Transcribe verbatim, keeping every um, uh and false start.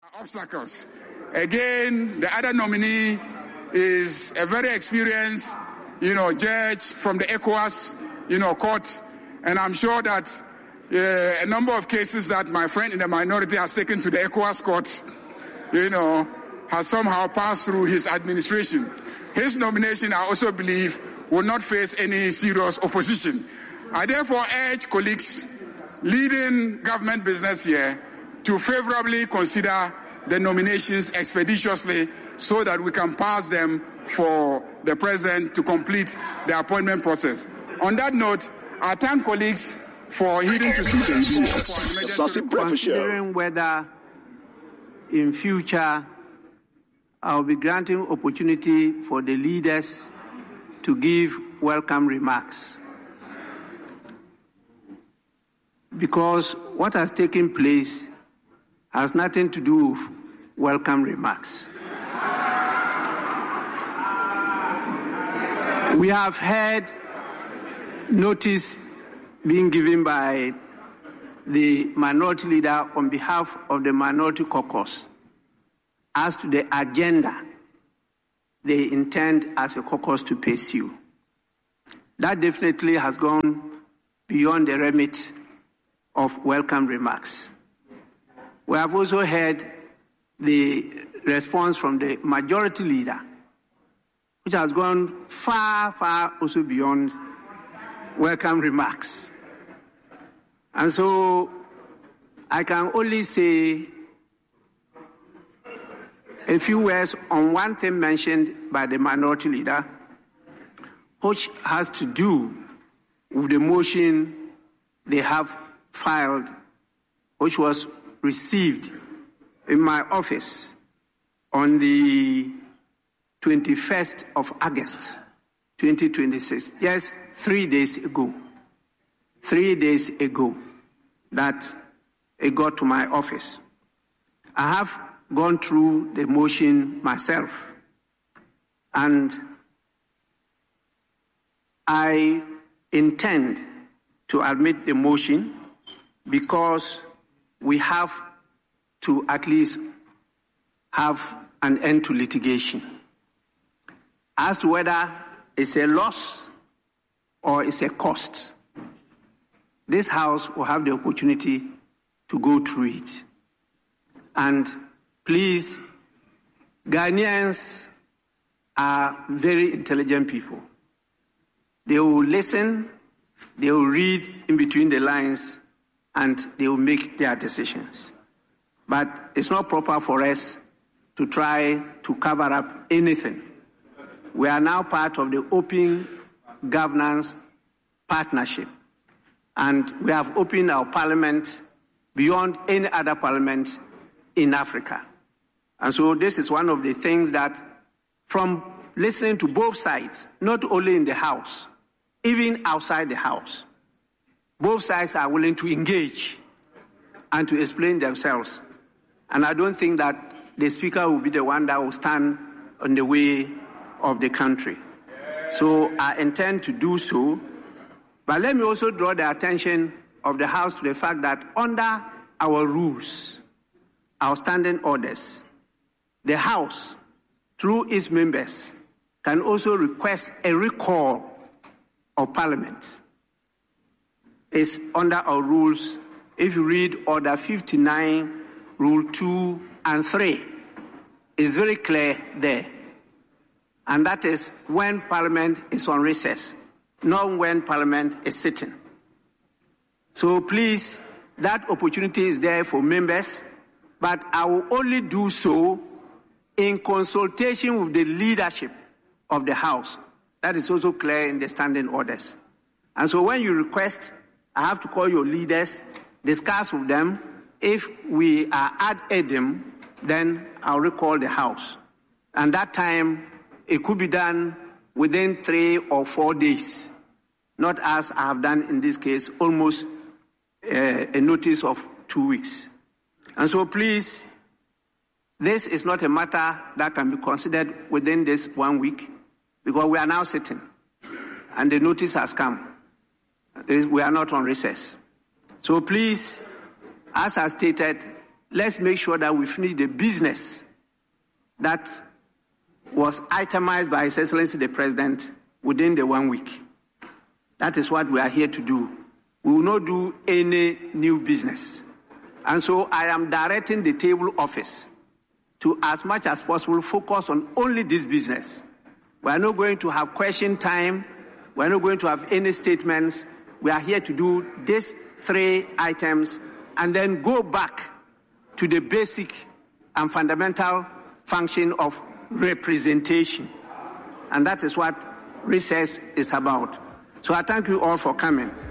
Obstacles. Again, the other nominee is a very experienced, you know, judge from the ECOWAS, you know, court, and I'm sure that uh, a number of cases that my friend in the minority has taken to the ECOWAS court, you know, has somehow passed through his administration. His nomination, I also believe, will not face any serious opposition. I therefore urge colleagues leading government business here to favorably consider the nominations expeditiously so that we can pass them for the president to complete the appointment process. On that note, I thank colleagues for heeding to suit. Considering whether in future I'll be granting opportunity for the leaders to give welcome remarks, because what has taken place has nothing to do with welcome remarks. We have heard notice being given by the minority leader on behalf of the minority caucus as to the agenda they intend as a caucus to pursue. That definitely has gone beyond the remit of welcome remarks. We have also heard the response from the majority leader, which has gone far, far also beyond welcome remarks. And so I can only say a few words on one thing mentioned by the minority leader, which has to do with the motion they have filed, which was received in my office on the twenty-first of August, twenty twenty-six, just three days ago. Three days ago that it got to my office. I have gone through the motion myself, and I intend to admit the motion because we have to at least have an end to litigation. As to whether it's a loss or it's a cost, this House will have the opportunity to go through it. And please, Ghanaians are very intelligent people. They will listen, they will read in between the lines, and they will make their decisions. But it's not proper for us to try to cover up anything. We are now part of the Open Governance Partnership, and we have opened our parliament beyond any other parliament in Africa. And so this is one of the things that, from listening to both sides, not only in the House, even outside the House, both sides are willing to engage and to explain themselves. And I don't think that the Speaker will be the one that will stand on the way of the country. So I intend to do so. But let me also draw the attention of the House to the fact that under our rules, our standing orders, the House, through its members, can also request a recall of Parliament. It's under our rules. If you read Order fifty-nine, Rule two and three, it's very clear there. And that is when Parliament is on recess, not when Parliament is sitting. So please, that opportunity is there for members, but I will only do so in consultation with the leadership of the House. That is also clear in the standing orders. And so when you request, I have to call your leaders, discuss with them. If we are ad idem, then I'll recall the House. And that time, it could be done within three or four days, not as I have done in this case, almost uh, a notice of two weeks. And so please, this is not a matter that can be considered within this one week, because we are now sitting, and the notice has come. We are not on recess. So please, as I stated, let's make sure that we finish the business that was itemized by His Excellency the President within the one week. That is what we are here to do. We will not do any new business. And so I am directing the table office to, as much as possible, focus on only this business. We are not going to have question time. We are not going to have any statements. We are here to do these three items and then go back to the basic and fundamental function of representation. And that is what recess is about. So I thank you all for coming.